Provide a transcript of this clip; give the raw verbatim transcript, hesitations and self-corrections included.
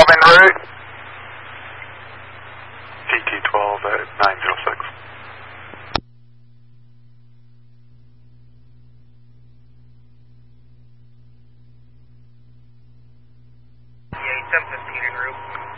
en route. T T twelve at nine zero six. Yeah, seven fifteen en route.